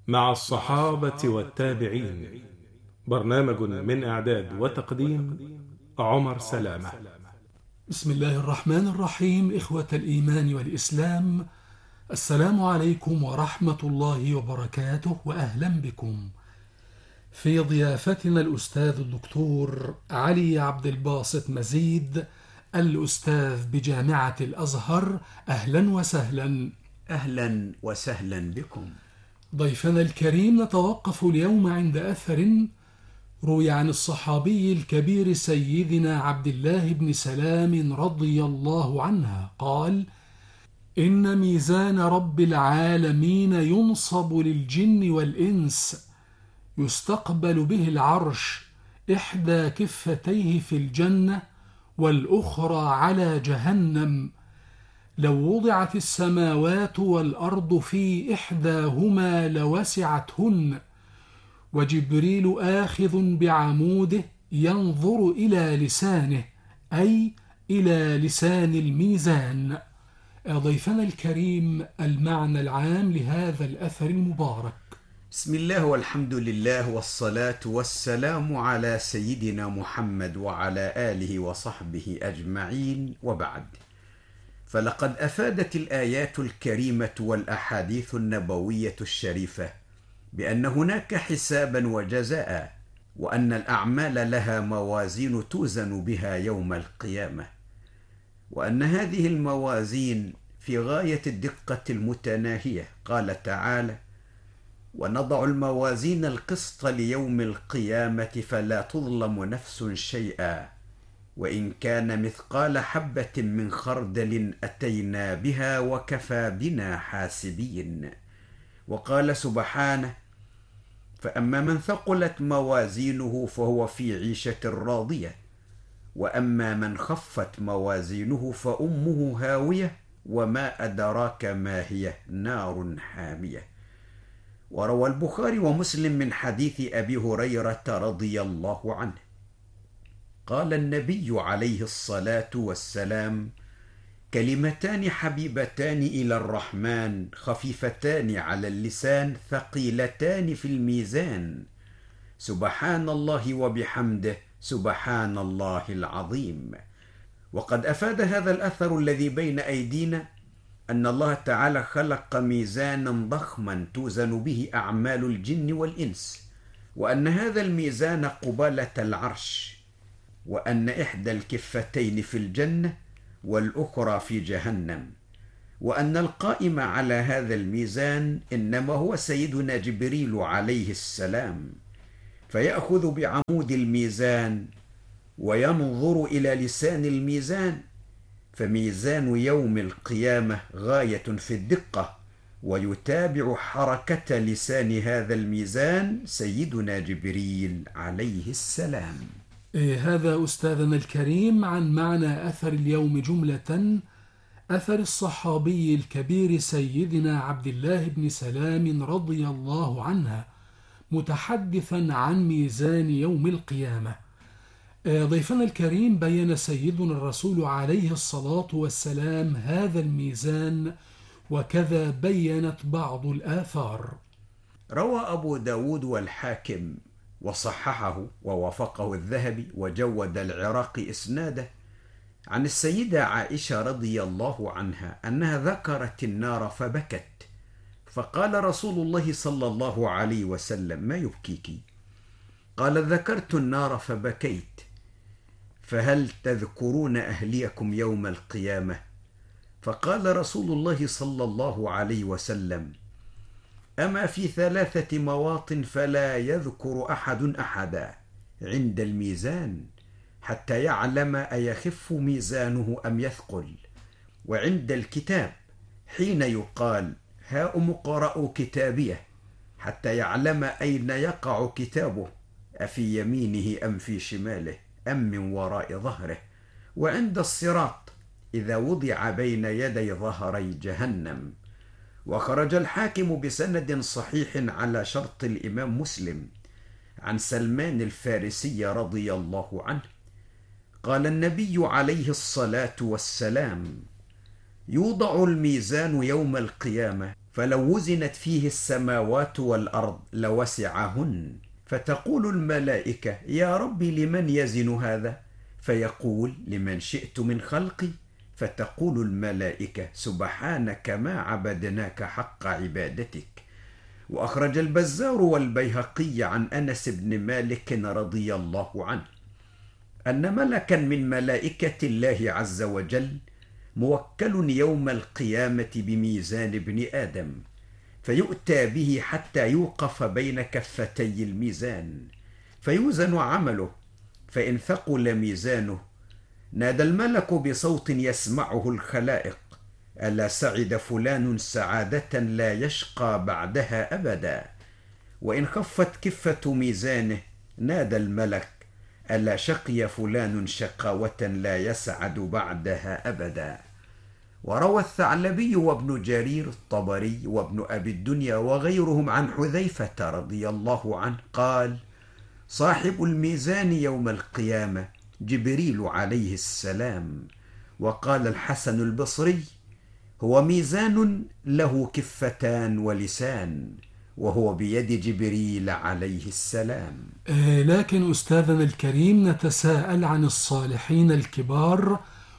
مع الصحابة والتابعين. برنامج من إعداد وتقديم عمر سلامة. بسم الله الرحمن الرحيم. إخوة الإيمان والإسلام، السلام عليكم ورحمة الله وبركاته، وأهلا بكم في ضيافتنا الأستاذ الدكتور علي عبد الباسط مزيد، الأستاذ بجامعة الأزهر. أهلا وسهلا. أهلا وسهلا بكم. ضيفنا الكريم، نتوقف اليوم عند أثر روي عن الصحابي الكبير سيدنا عبد الله بن سلام رضي الله عنه قال: إن ميزان رب العالمين ينصب للجن والإنس، يستقبل به العرش، إحدى كفتيه في الجنة والأخرى على جهنم. لو وضعت السماوات والأرض في إحداهما لوسعتهن، وجبريل آخذ بعموده ينظر إلى لسانه، أي إلى لسان الميزان. ضيفنا الكريم، المعنى العام لهذا الأثر المبارك. بسم الله والحمد لله والصلاة والسلام على سيدنا محمد وعلى آله وصحبه أجمعين، وبعد. فلقد أفادت الآيات الكريمة والأحاديث النبوية الشريفة بأن هناك حسابا وجزاء، وأن الأعمال لها موازين توزن بها يوم القيامة، وأن هذه الموازين في غاية الدقة المتناهية. قال تعالى: ونضع الموازين القسط ليوم القيامة فلا تظلم نفس شيئا وإن كان مثقال حبة من خردل أتينا بها وكفى بنا حاسبين. وقال سبحانه: فأما من ثقلت موازينه فهو في عيشة راضية، وأما من خفت موازينه فأمه هاوية وما أدراك ما هي، نار حامية. وروى البخاري ومسلم من حديث أبي هريرة رضي الله عنه قال النبي عليه الصلاة والسلام: كلمتان حبيبتان إلى الرحمن خفيفتان على اللسان ثقيلتان في الميزان، سبحان الله وبحمده سبحان الله العظيم. وقد أفاد هذا الأثر الذي بين أيدينا أن الله تعالى خلق ميزانا ضخما توزن به أعمال الجن والإنس، وأن هذا الميزان قبالة العرش، وأن إحدى الكفتين في الجنة والأخرى في جهنم، وأن القائم على هذا الميزان إنما هو سيدنا جبريل عليه السلام، فيأخذ بعمود الميزان وينظر إلى لسان الميزان، فميزان يوم القيامة غاية في الدقة، ويتابع حركة لسان هذا الميزان سيدنا جبريل عليه السلام. هذا أستاذنا الكريم عن معنى أثر اليوم جملة. أثر الصحابي الكبير سيدنا عبد الله بن سلام رضي الله عنه، متحدثا عن ميزان يوم القيامة. ضيفنا الكريم، بين سيدنا الرسول عليه الصلاة والسلام هذا الميزان، وكذا بينت بعض الآثار. روى أبو داود والحاكم وصححه ووافقه الذهبي وجود العراقي إسناده عن السيدة عائشة رضي الله عنها أنها ذكرت النار فبكت، فقال رسول الله صلى الله عليه وسلم: ما يبكيك؟ قال: ذكرت النار فبكيت. فهل تذكرون أهليكم يوم القيامة؟ فقال رسول الله صلى الله عليه وسلم: أما في 3 مواطن فلا يذكر أحد أحدا: عند الميزان حتى يعلم أيخف ميزانه أم يثقل، وعند الكتاب حين يقال هاؤم اقرءوا كتابيه حتى يعلم أين يقع كتابه، أفي يمينه أم في شماله أم من وراء ظهره، وعند الصراط إذا وضع بين يدي ظهري جهنم. وخرج الحاكم بسند صحيح على شرط الإمام مسلم عن سلمان الفارسي رضي الله عنه قال النبي عليه الصلاة والسلام: يوضع الميزان يوم القيامة فلو وزنت فيه السماوات والأرض لوسعهن. فتقول الملائكة: يا رب لمن يزن هذا؟ فيقول: لمن شئت من خلقي. فتقول الملائكة: سبحانك ما عبدناك حق عبادتك. وأخرج البزار والبيهقي عن أنس بن مالك رضي الله عنه أن ملكا من ملائكة الله عز وجل موكل يوم القيامة بميزان ابن آدم، فيؤتى به حتى يوقف بين كفتي الميزان فيوزن عمله، فإن ثقل ميزانه نادى الملك بصوت يسمعه الخلائق: ألا سعد فلان سعادة لا يشقى بعدها أبدا. وإن خفت كفة ميزانه نادى الملك: ألا شقي فلان شقاوة لا يسعد بعدها أبدا. وروى الثعلبي وابن جرير الطبري وابن أبي الدنيا وغيرهم عن حذيفة رضي الله عنه قال: صاحب الميزان يوم القيامة جبريل عليه السلام. وقال الحسن البصري: هو ميزان له كفتان ولسان، وهو بيد جبريل عليه السلام. لكن أستاذنا الكريم نتساءل عن الصالحين الكبار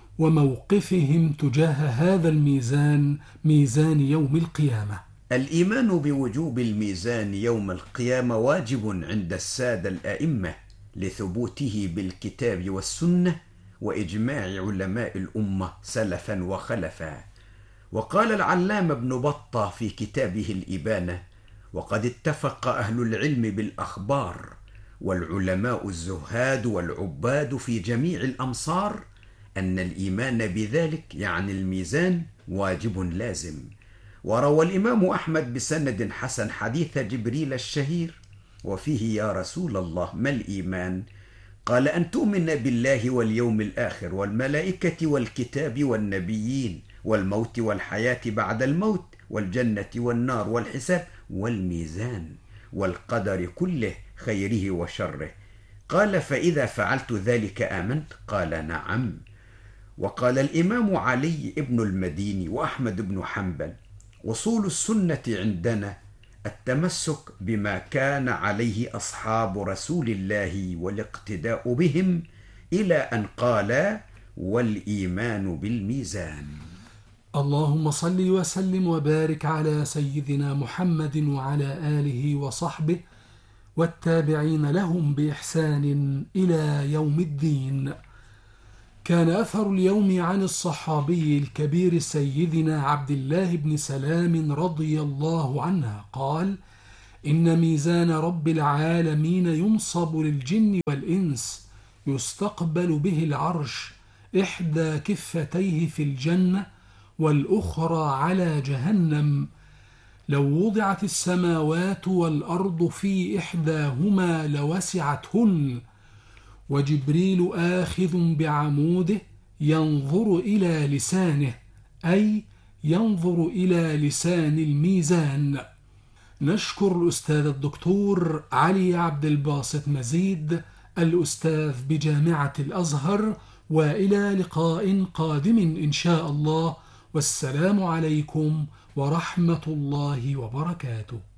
وموقفهم تجاه هذا الميزان، ميزان يوم القيامة. الإيمان بوجوب الميزان يوم القيامة واجب عند السادة الأئمة لثبوته بالكتاب والسنة وإجماع علماء الأمة سلفا وخلفا. وقال العلامة ابن بطة في كتابه الإبانة: وقد اتفق أهل العلم بالأخبار والعلماء الزهاد والعباد في جميع الأمصار أن الإيمان بذلك يعني الميزان واجب لازم. وروى الإمام أحمد بسند حسن حديث جبريل الشهير وفيه: يا رسول الله ما الإيمان؟ قال: أن تؤمن بالله واليوم الآخر والملائكة والكتاب والنبيين والموت والحياة بعد الموت والجنة والنار والحساب والميزان والقدر كله خيره وشره. قال: فإذا فعلت ذلك آمنت؟ قال: نعم. وقال الإمام علي ابن المديني وأحمد بن حنبل: أصول السنة عندنا التمسك بما كان عليه أصحاب رسول الله والاقتداء بهم، إلى أن قال: والإيمان بالميزان. اللهم صل وسلم وبارك على سيدنا محمد وعلى آله وصحبه والتابعين لهم بإحسان إلى يوم الدين. كان أثر اليوم عن الصحابي الكبير سيدنا عبد الله بن سلام رضي الله عنه قال: إن ميزان رب العالمين ينصب للجن والإنس يستقبل به العرش، إحدى كفتيه في الجنة والأخرى على جهنم. لو وضعت السماوات والأرض في إحداهما لوسعتهن، وجبريل آخذ بعموده ينظر إلى لسانه، أي ينظر إلى لسان الميزان. نشكر الأستاذ الدكتور علي عبد الباسط مزيد الأستاذ بجامعة الأزهر، وإلى لقاء قادم إن شاء الله، والسلام عليكم ورحمة الله وبركاته.